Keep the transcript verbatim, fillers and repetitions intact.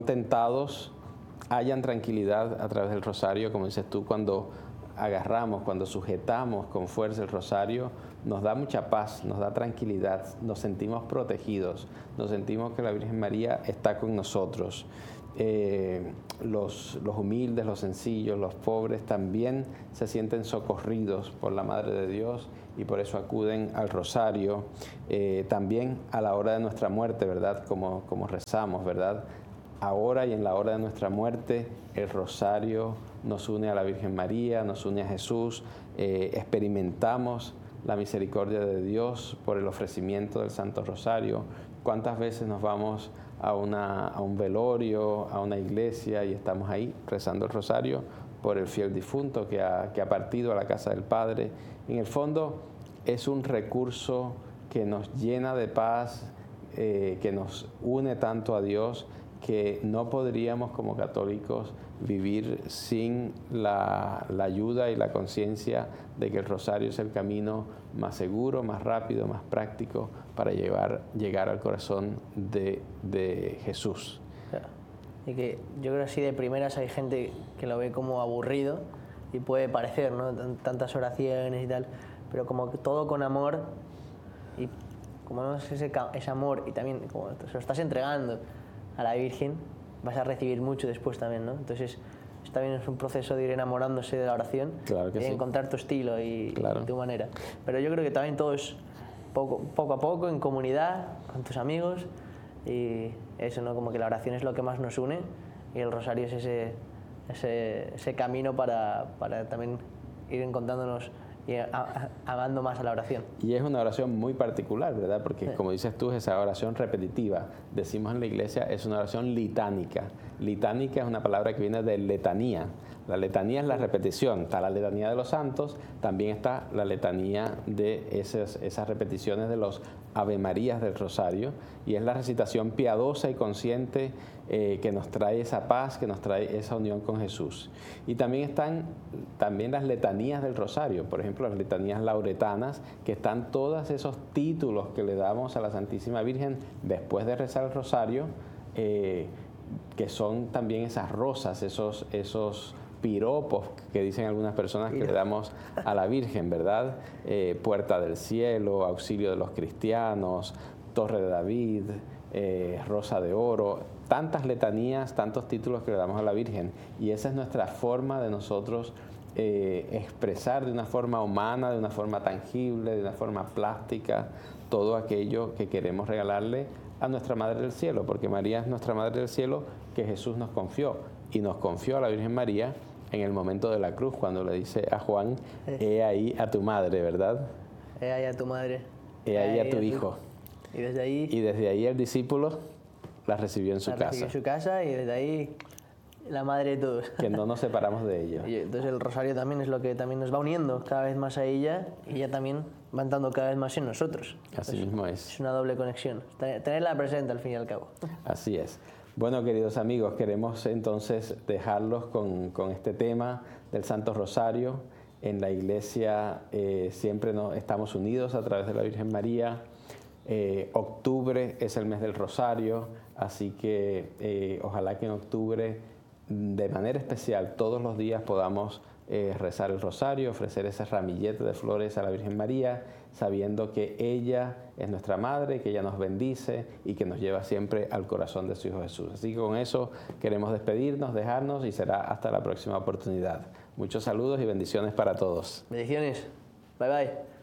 tentados, hayan tranquilidad a través del rosario, como dices tú, cuando agarramos, cuando sujetamos con fuerza el rosario, nos da mucha paz, nos da tranquilidad, nos sentimos protegidos, nos sentimos que la Virgen María está con nosotros. Eh, los, los humildes, los sencillos, los pobres también se sienten socorridos por la Madre de Dios y por eso acuden al rosario. Eh, también a la hora de nuestra muerte, ¿verdad? Como, como rezamos, ¿verdad? Ahora y en la hora de nuestra muerte, el rosario nos une a la Virgen María, nos une a Jesús, eh, experimentamos la misericordia de Dios por el ofrecimiento del Santo Rosario. ¿Cuántas veces nos vamos a, una, a un velorio, a una iglesia y estamos ahí rezando el rosario por el fiel difunto que ha, que ha partido a la casa del Padre? En el fondo es un recurso que nos llena de paz, eh, que nos une tanto a Dios, que no podríamos como católicos vivir sin la, la ayuda y la conciencia de que el rosario es el camino más seguro, más rápido, más práctico para llevar, llegar al corazón de, de Jesús. Claro. Y que yo creo que así de primeras hay gente que lo ve como aburrido y puede parecer, ¿no? Tantas oraciones y tal, pero como que todo con amor, y como no es ese, ese amor y también como se lo estás entregando a la Virgen, vas a recibir mucho después también, ¿no? Entonces, también es un proceso de ir enamorándose de la oración, claro que de sí. encontrar tu estilo y, claro. y tu manera. Pero yo creo que también todo es poco, poco a poco, en comunidad, con tus amigos, y eso, ¿no? Como que la oración es lo que más nos une y el rosario es ese, ese, ese camino para, para también ir encontrándonos y amando más a la oración. Y es una oración muy particular, ¿verdad? Porque Sí. como dices tú, esa oración repetitiva. Decimos en la iglesia, es una oración litánica. Litánica es una palabra que viene de letanía. La letanía es la repetición. Está la letanía de los santos, también está la letanía de esas, esas repeticiones de los Ave Marías del Rosario, y es la recitación piadosa y consciente eh, que nos trae esa paz, que nos trae esa unión con Jesús. Y también están también las letanías del Rosario, por ejemplo, las letanías lauretanas, que están todos esos títulos que le damos a la Santísima Virgen después de rezar el Rosario, eh, que son también esas rosas, esos, esos piropos que dicen algunas personas que le damos a la Virgen, ¿verdad? Eh, Puerta del Cielo, Auxilio de los Cristianos, Torre de David, eh, Rosa de Oro, tantas letanías, tantos títulos que le damos a la Virgen, y esa es nuestra forma de nosotros eh, expresar de una forma humana, de una forma tangible, de una forma plástica, todo aquello que queremos regalarle a nuestra Madre del Cielo, porque María es nuestra Madre del Cielo que Jesús nos confió, y nos confió a la Virgen María en el momento de la cruz, cuando le dice a Juan, he ahí a tu madre, ¿verdad? He ahí a tu madre. He ahí a tu hijo. Y desde ahí... Y desde ahí el discípulo la recibió en su la casa. recibió en su casa y desde ahí la madre de todos. Que no nos separamos de ello. Y entonces el rosario también es lo que también nos va uniendo cada vez más a ella, y ella también va entrando cada vez más en nosotros. Así Entonces, mismo es. Es una doble conexión. Tenerla presente al fin y al cabo. Así es. Bueno, queridos amigos, queremos entonces dejarlos con, con este tema del Santo Rosario. En la iglesia eh, siempre nos, estamos unidos a través de la Virgen María. Eh, octubre es el mes del Rosario, así que eh, ojalá que en octubre, de manera especial, todos los días podamos eh, rezar el Rosario, ofrecer ese ramillete de flores a la Virgen María, sabiendo que ella es nuestra Madre, que ella nos bendice y que nos lleva siempre al corazón de su Hijo Jesús. Así que con eso queremos despedirnos, dejarnos, y será hasta la próxima oportunidad. Muchos saludos y bendiciones para todos. Bendiciones. Bye bye.